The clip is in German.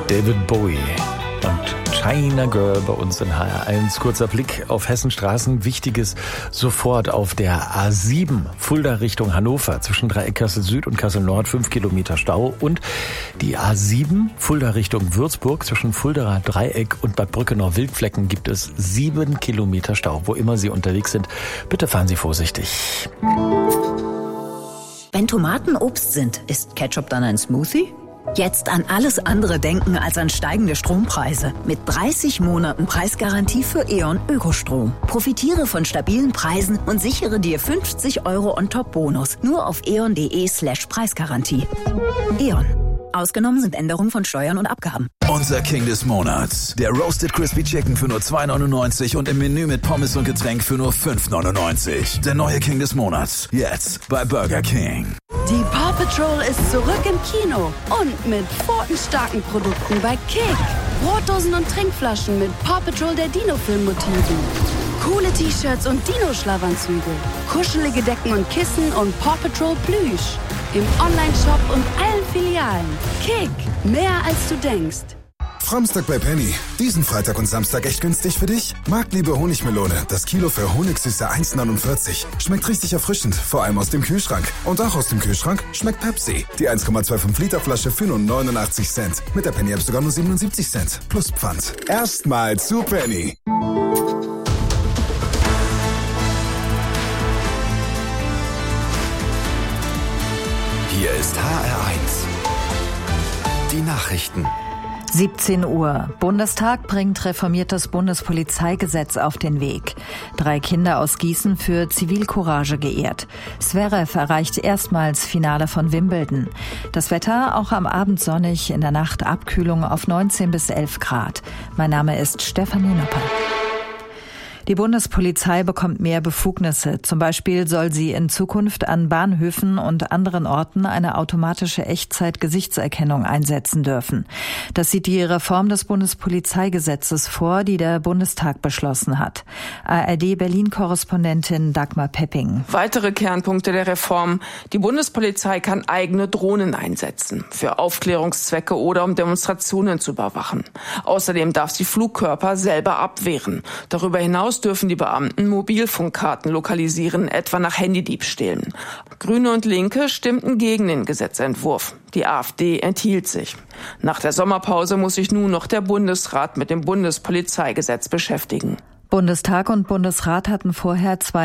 David Bowie und China Girl bei uns in HR1. Kurzer Blick auf Hessenstraßen. Wichtiges sofort auf der A7 Fulda Richtung Hannover zwischen Dreieck Kassel Süd und Kassel Nord 5 Kilometer Stau. Und die A7 Fulda Richtung Würzburg zwischen Fuldaer Dreieck und Bad Brückenau-Wildflecken gibt es 7 Kilometer Stau. Wo immer Sie unterwegs sind, bitte fahren Sie vorsichtig. Wenn Tomaten Obst sind, ist Ketchup dann ein Smoothie? Jetzt an alles andere denken als an steigende Strompreise. Mit 30 Monaten Preisgarantie für E.ON Ökostrom. Profitiere von stabilen Preisen und sichere dir 50 € On-Top-Bonus. Nur auf eon.de/Preisgarantie. E.ON. Ausgenommen sind Änderungen von Steuern und Abgaben. Unser King des Monats. Der Roasted Crispy Chicken für nur 2,99 und im Menü mit Pommes und Getränk für nur 5,99. Der neue King des Monats. Jetzt bei Burger King. Die Paw Patrol ist zurück im Kino und mit pfotenstarken Produkten bei Kick. Brotdosen und Trinkflaschen mit Paw Patrol der Dino-Film-Motiven. Coole T-Shirts und Dino-Schlafanzüge. Kuschelige Decken und Kissen und Paw Patrol Plüsch. Im Online-Shop und allen Filialen. Kick, mehr als du denkst. Framstag bei Penny. Diesen Freitag und Samstag echt günstig für dich? Marktliebe Honigmelone. Das Kilo für Honigsüße 1,49. Schmeckt richtig erfrischend, vor allem aus dem Kühlschrank. Und auch aus dem Kühlschrank schmeckt Pepsi. Die 1,25 Liter Flasche für nur 89 Cent. Mit der Penny App sogar nur 77 Cent. Plus Pfand. Erstmal zu Penny. Hier ist HR1. Die Nachrichten. 17 Uhr. Bundestag bringt reformiertes Bundespolizeigesetz auf den Weg. 3 Kinder aus Gießen für Zivilcourage geehrt. Zverev erreicht erstmals Finale von Wimbledon. Das Wetter auch am Abend sonnig, in der Nacht Abkühlung auf 19 bis 11 Grad. Mein Name ist Stefanie Nopper. Die Bundespolizei bekommt mehr Befugnisse. Zum Beispiel soll sie in Zukunft an Bahnhöfen und anderen Orten eine automatische Echtzeit-Gesichtserkennung einsetzen dürfen. Das sieht die Reform des Bundespolizeigesetzes vor, die der Bundestag beschlossen hat. ARD-Berlin-Korrespondentin Dagmar Pepping. Weitere Kernpunkte der Reform. Die Bundespolizei kann eigene Drohnen einsetzen. Für Aufklärungszwecke oder um Demonstrationen zu überwachen. Außerdem darf sie Flugkörper selber abwehren. Darüber hinaus dürfen die Beamten Mobilfunkkarten lokalisieren, etwa nach Handydiebstählen. Grüne und Linke stimmten gegen den Gesetzentwurf. Die AfD enthielt sich. Nach der Sommerpause muss sich nun noch der Bundesrat mit dem Bundespolizeigesetz beschäftigen. Bundestag und Bundesrat hatten vorher 2